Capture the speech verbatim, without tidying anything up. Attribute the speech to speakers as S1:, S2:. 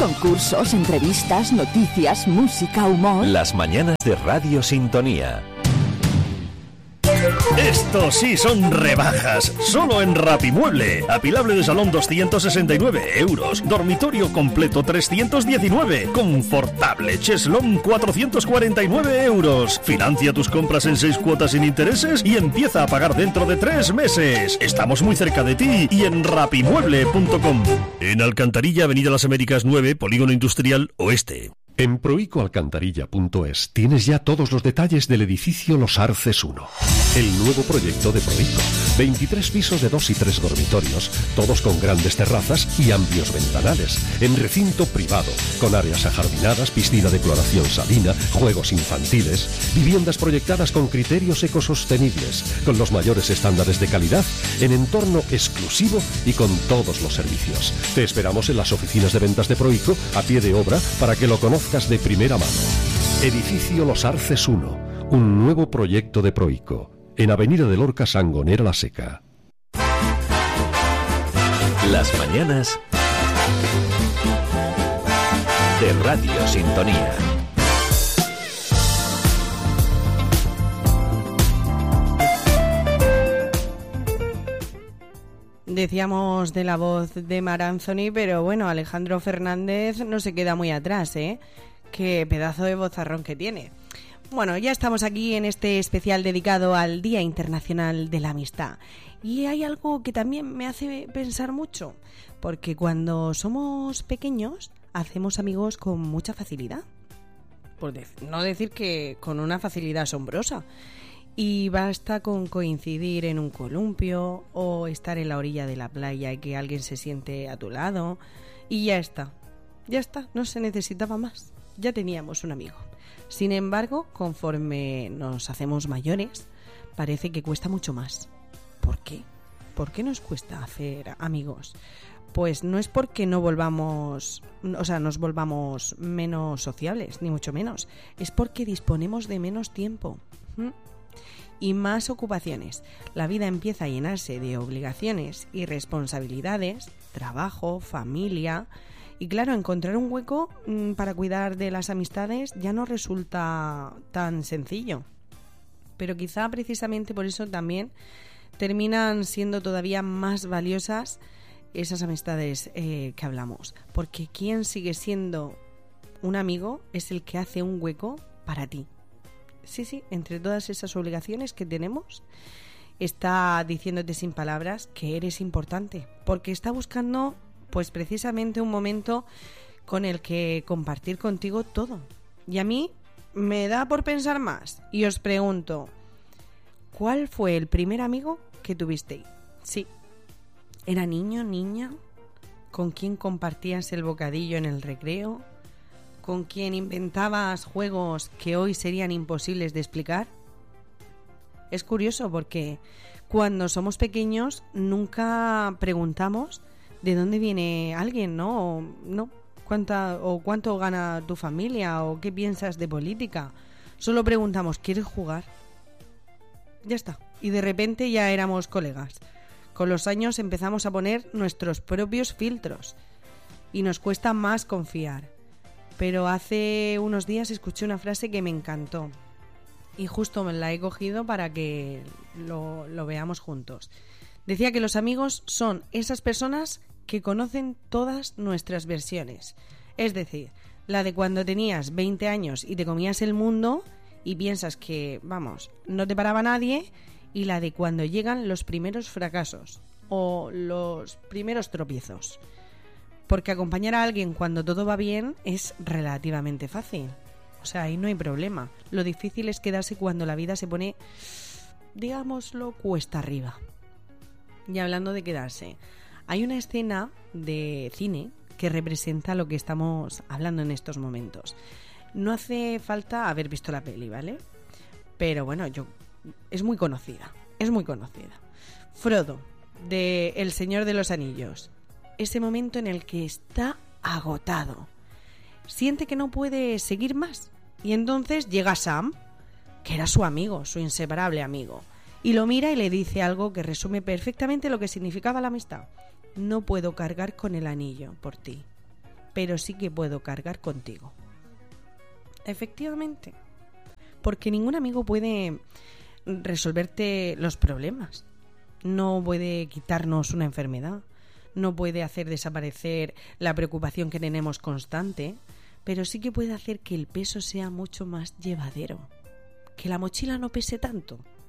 S1: Concursos, entrevistas, noticias, música, humor.
S2: Las mañanas de Radio Sintonía.
S3: Estos sí son rebajas, solo en Rapimueble. Apilable de salón doscientos sesenta y nueve euros, dormitorio completo trescientos diecinueve, confortable cheslón cuatrocientos cuarenta y nueve euros. Financia tus compras en seis cuotas sin intereses y empieza a pagar dentro de tres meses. Estamos muy cerca de ti y en rapimueble punto com. En Alcantarilla, Avenida Las Américas nueve, Polígono Industrial Oeste.
S4: En proico alcantarilla punto es tienes ya todos los detalles del edificio Los Arces uno, el nuevo proyecto de Proico. veintitrés pisos de dos y tres dormitorios, todos con grandes terrazas y amplios ventanales, en recinto privado, con áreas ajardinadas, piscina de cloración salina, juegos infantiles, viviendas proyectadas con criterios ecosostenibles, con los mayores estándares de calidad, en entorno exclusivo y con todos los servicios. Te esperamos en las oficinas de ventas de Proico, a pie de obra, para que lo conozcas de primera mano. Edificio Los Arces uno, un nuevo proyecto de Proico, en Avenida de Lorca, Sangonera la Seca.
S2: Las mañanas de Radio Sintonía.
S5: Decíamos de la voz de Mar Anthony, pero bueno, Alejandro Fernández no se queda muy atrás, ¿eh? Qué pedazo de vozarrón que tiene. Bueno, ya estamos aquí en este especial dedicado al Día Internacional de la Amistad. Y hay algo que también me hace pensar mucho, porque cuando somos pequeños hacemos amigos con mucha facilidad. Por no decir que con una facilidad asombrosa. Y basta con coincidir en un columpio o estar en la orilla de la playa y que alguien se siente a tu lado y ya está, ya está, no se necesitaba más, ya teníamos un amigo. Sin embargo, conforme nos hacemos mayores, parece que cuesta mucho más. ¿Por qué? ¿Por qué nos cuesta hacer amigos? Pues no es porque no volvamos, o sea, nos volvamos menos sociables, ni mucho menos, es porque disponemos de menos tiempo. ¿Mm? Y más ocupaciones. La vida empieza a llenarse de obligaciones y responsabilidades, trabajo, familia. Y claro, encontrar un hueco mmm, para cuidar de las amistades ya no resulta tan sencillo. Pero quizá precisamente por eso también terminan siendo todavía más valiosas esas amistades eh, que hablamos. Porque quien sigue siendo un amigo es el que hace un hueco para ti. Sí, sí, entre todas esas obligaciones que tenemos, está diciéndote sin palabras que eres importante, porque está buscando, pues precisamente un momento con el que compartir contigo todo. Y a mí me da por pensar más, y os pregunto, ¿cuál fue el primer amigo que tuvisteis? Sí, ¿era niño, niña? ¿Con quién compartías el bocadillo en el recreo? ¿Con quien inventabas juegos que hoy serían imposibles de explicar? Es curioso porque cuando somos pequeños nunca preguntamos de dónde viene alguien, ¿no? O, ¿no? ¿Cuánta, o cuánto gana tu familia o qué piensas de política. Solo preguntamos, ¿quieres jugar? Ya está. Y de repente ya éramos colegas. Con los años empezamos a poner nuestros propios filtros y nos cuesta más confiar. Pero hace unos días escuché una frase que me encantó y justo me la he cogido para que lo, lo veamos juntos. Decía que los amigos son esas personas que conocen todas nuestras versiones. Es decir, la de cuando tenías veinte años y te comías el mundo y piensas que, vamos, no te paraba nadie, y la de cuando llegan los primeros fracasos o los primeros tropiezos. Porque acompañar a alguien cuando todo va bien es relativamente fácil. O sea, ahí no hay problema. Lo difícil es quedarse cuando la vida se pone, digámoslo, cuesta arriba. Y hablando de quedarse, hay una escena de cine que representa lo que estamos hablando en estos momentos. No hace falta haber visto la peli, ¿vale? Pero bueno, yo es muy conocida. Es muy conocida. Frodo, de El Señor de los Anillos. Ese momento en el que está agotado, siente que no puede seguir más, y entonces llega Sam, que era su amigo, su inseparable amigo, y lo mira y le dice algo que resume perfectamente lo que significaba la amistad: no puedo cargar con el anillo por ti. pero sí que puedo cargar contigo. Efectivamente, porque ningún amigo puede resolverte los problemas, no puede quitarnos una enfermedad, no puede hacer desaparecer la preocupación que tenemos constante, pero sí que puede hacer que el peso sea mucho más llevadero, que la mochila no pese tanto.